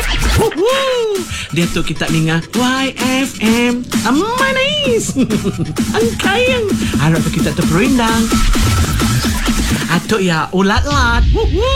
Dia tu kita dengar YFM. Manis. Angkayang. Harap kita terperindang. Atuk ya ulat-lat.